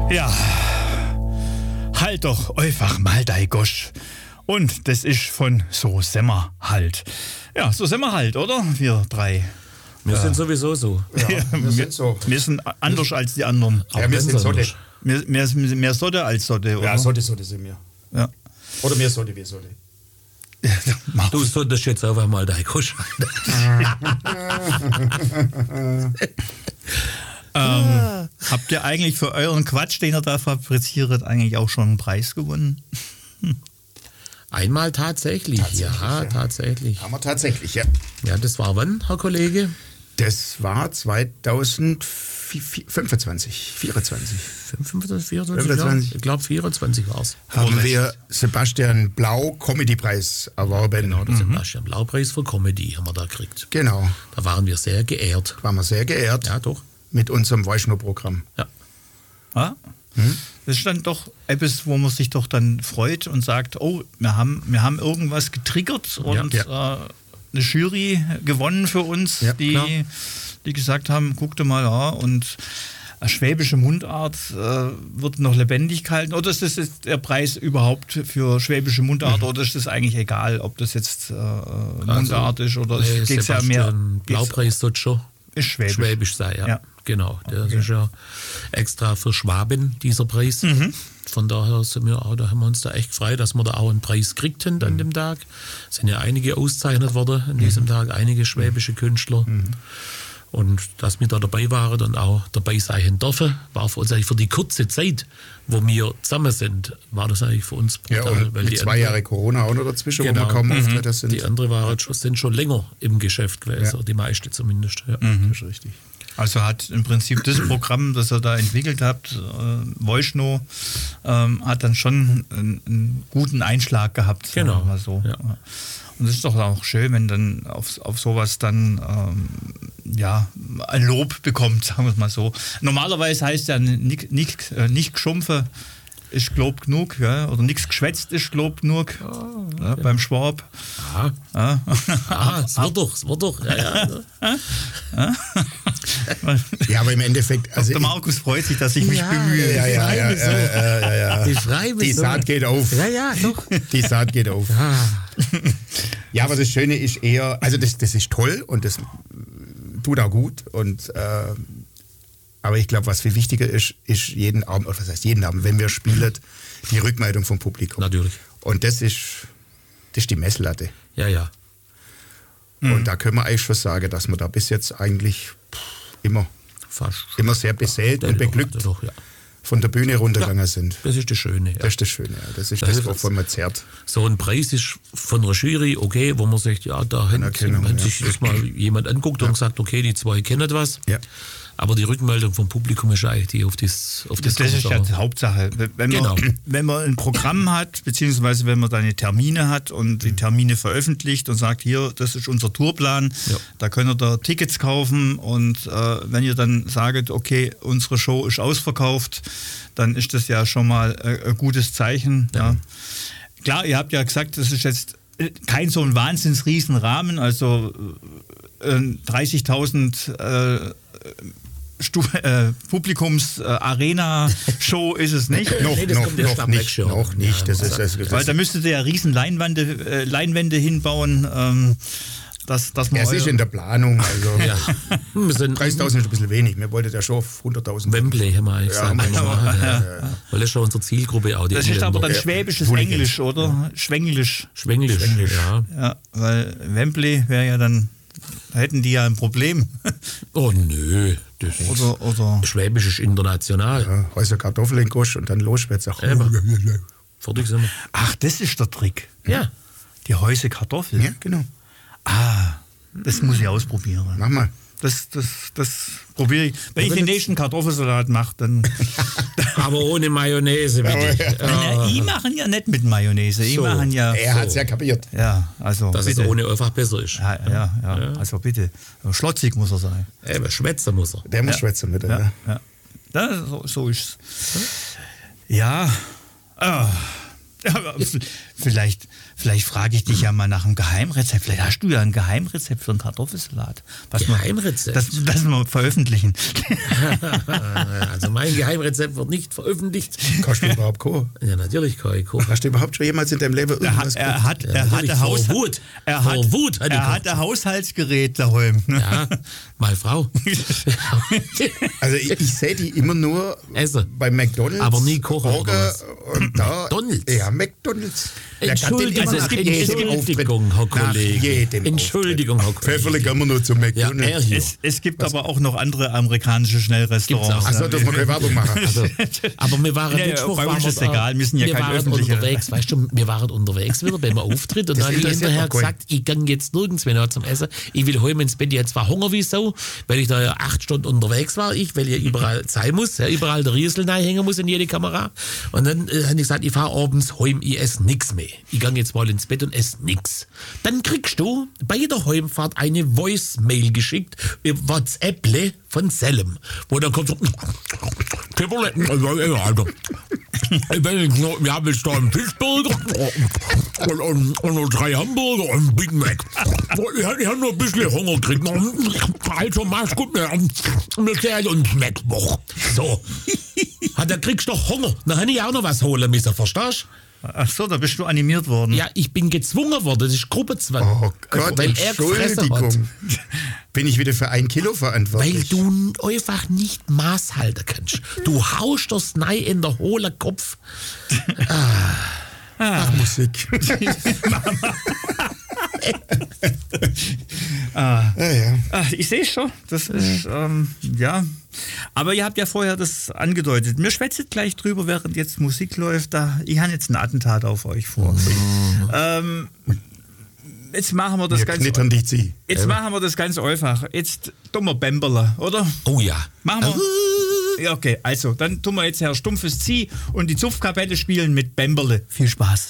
Ja, halt doch einfach mal dein Gosch. Und das ist von So Semmer halt. Ja, so sind wir halt, oder? Wir drei. Wir sind sowieso so. Ja, wir sind so. Wir sind anders als die anderen. Ja, wir sind Sotte. Mehr Sotte als Sotte, oder? Ja, Sotte sind wir. Ja. Oder mehr Sotte wie Sotte. Du solltest jetzt einfach mal dein Gosch habt ihr eigentlich für euren Quatsch, den ihr da fabriziert, eigentlich auch schon einen Preis gewonnen? Einmal tatsächlich. Tatsächlich. Haben wir tatsächlich, ja. Ja, das war wann, Herr Kollege? Das war 2025, 24. 25, 24? 25. Ja, ich glaube 24 war es. Haben wir Sebastian Blau Comedy-Preis erworben. Genau, der Sebastian Blau-Preis für Comedy haben wir da gekriegt. Genau. Da waren wir sehr geehrt. Waren wir sehr geehrt. Ja, doch. Mit unserem Weißschnur-Programm. Ja. Ja? Das ist dann doch etwas, wo man sich doch dann freut und sagt, oh, wir haben irgendwas getriggert und eine Jury gewonnen für uns, die gesagt haben, guck dir mal, ja, und eine schwäbische Mundart wird noch lebendig gehalten. Oder ist das jetzt der Preis überhaupt für schwäbische Mundart oder ist das eigentlich egal, ob das jetzt Mundart ist oder geht es ja mehr... Blaupreis dort schon ist Schwäbisch sein, ja. Genau, das ist ja extra für Schwaben, dieser Preis. Von daher sind wir auch, da haben wir uns da echt gefreut, dass wir da auch einen Preis kriegten an dem Tag. Es sind ja einige ausgezeichnet worden an diesem Tag, einige schwäbische Künstler. Und dass wir da dabei waren und auch dabei sein dürfen, war für uns eigentlich für die kurze Zeit, wo wir zusammen sind, war das eigentlich für uns brutal. Ja, und weil mit die 2 Jahre Corona auch noch dazwischen, wo wir kaum auftreten sind. Die anderen sind schon länger im Geschäft gewesen, die meiste zumindest. Ja. Das ist richtig. Also hat im Prinzip das Programm, das ihr da entwickelt habt, Voice-No, hat dann schon einen guten Einschlag gehabt. Genau. Mal so. Ja. Und es ist doch auch schön, wenn dann auf sowas dann ein Lob bekommt, sagen wir es mal so. Normalerweise heißt ja nicht geschumpfe ist Glob genug, ja? Oder nichts geschwätzt ist Glob genug, beim Schwab. Es wird doch. Ja, aber im Endeffekt... Also der Markus freut sich, dass ich mich bemühe. Ja. Die Saat geht auf. Ja, doch. Die Saat geht auf. Ja, aber das Schöne ist eher, also das ist toll und das tut auch gut und aber ich glaube, was viel wichtiger ist jeden Abend, oder was heißt jeden Abend, wenn wir spielen, die Rückmeldung vom Publikum. Natürlich. Und das ist die Messlatte. Ja. Und da können wir eigentlich schon sagen, dass wir da bis jetzt eigentlich immer sehr beseelt und beglückt von der Bühne runtergegangen sind. Das ist das Schöne. Ja. Das ist das Schöne, ja. Das ist das, wovon man zerrt. So ein Preis ist von einer Jury, okay, wo man sagt, ja, da hat sich das mal jemand anguckt und sagt, okay, die zwei kennen was. Ja. Aber die Rückmeldung vom Publikum ist eigentlich die auf das ist ja die Hauptsache. Wenn man ein Programm hat, beziehungsweise wenn man dann Termine hat und die Termine veröffentlicht und sagt, hier, das ist unser Tourplan, da könnt ihr da Tickets kaufen und wenn ihr dann sagt, okay, unsere Show ist ausverkauft, dann ist das ja schon mal ein gutes Zeichen. Ja. Klar, ihr habt ja gesagt, das ist jetzt kein so ein Wahnsinns-Riesenrahmen, also 30.000 Publikums-Arena-Show ist es nicht. Noch nicht. Das ist weil da müsstet ihr ja riesen Leinwände hinbauen. Dass man es ist in der Planung. Also 30.000 ist ein bisschen wenig. Wir wollten ja schon auf 100.000. Wembley haben wir eigentlich gesagt. Weil das ist schon unsere Zielgruppe auch. Das ist aber dann schwäbisches Englisch, oder? Schwenglisch, ja. Weil Wembley wäre ja dann... Da hätten die ja ein Problem. Oh nö. Oder Schwäbisch ist international. Ja, Häuser Kartoffeln in Gosch und dann los wird's auch. Fertig sind wir. Ach, das ist der Trick. Ja. Die Häuser Kartoffeln. Ja, genau. Das muss ich ausprobieren. Mach mal. Das probiere ich. Wenn ich den nächsten Kartoffelsalat mache, dann... Aber ohne Mayonnaise, bitte. Die machen ja nicht mit Mayonnaise. Er hat es ja kapiert. Ja, also dass bitte. es ohne einfach besser ist. Ja. Also bitte. Schlotzig muss er sein. Schwätzer muss er. Der muss schwätzen mit. Ja. So ist es. Ja. Vielleicht frage ich dich ja mal nach einem Geheimrezept. Vielleicht hast du ja ein Geheimrezept für einen Kartoffelsalat. Geheimrezept? Das wir veröffentlichen. Also mein Geheimrezept wird nicht veröffentlicht. Kannst du überhaupt kochen? Ja, natürlich kann ich kochen. Hast du überhaupt schon jemals in deinem Leben irgendwas Er hatte Haushaltsgerät daheim. Ne? Ja, meine Frau. Also ich sehe die immer nur Essen. bei McDonald's. Aber nie kochen. Und da, McDonald's? Ja, McDonald's. Entschuldigung, Herr Kollege. Entschuldigung, Herr Kollege. Pfefferle gehen wir nur zum McDonald's. Ja, es gibt aber auch noch andere amerikanische Schnellrestaurants. Achso, dass wir keine Werbung machen. Also, aber wir waren Mittwoch, bei uns ist egal, wir sind ja kein öffentlicher. Unterwegs, weißt du, wir waren unterwegs wieder beim Auftritt und dann habe ich hinterher gesagt, ich gehe jetzt nirgends mehr zum Essen. Ich will heim ins Bett, ich habe zwar Hunger wie Sau, weil ich da ja 8 Stunden unterwegs war, weil ich überall sein muss, ja, überall der Riesel hängen muss in jede Kamera. Und dann habe ich gesagt, ich fahre abends heim, ich esse nichts mehr. Ich gehe jetzt mal ins Bett und esse nichts. Dann kriegst du bei jeder Heimfahrt eine Voice-Mail geschickt über WhatsApp von Selim, wo dann kommt so, wir haben jetzt da einen Fischburger und noch 3 Hamburger und einen Big Mac. Ich habe nur ein bisschen Hunger gekriegt. Also mach's gut, wir sehen uns Mittwoch. So. Da kriegst du doch Hunger. Dann habe ich auch noch was holen müssen, verstehst du? Ach so, da bist du animiert worden. Ja, ich bin gezwungen worden, das ist Gruppenzwang. Oh Gott, weil er gefressen hat. Bin ich wieder für 1 Kilo verantwortlich? Weil du einfach nicht Maß halten kannst. Du haust das Nei in der hohlen Kopf. Ach, Musik. Ich sehe schon, das ist, ja. Aber ihr habt ja vorher das angedeutet. Mir schwätzt gleich drüber, während jetzt Musik läuft. Ich habe jetzt ein Attentat auf euch vor. Jetzt machen wir das ganz machen wir das ganz einfach. Jetzt tun wir Bämberle, oder? Oh ja. Machen wir. Ja, okay, also dann tun wir jetzt Herr Stumpfes Zieh und die Zupfkapelle spielen mit Bämberle. Viel Spaß.